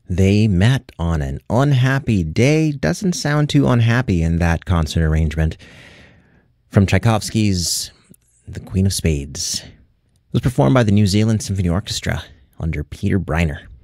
They met on an unhappy day. Doesn't sound too unhappy in that concert arrangement. From Tchaikovsky's The Queen of Spades. It was performed by the New Zealand Symphony Orchestra under Peter Briner.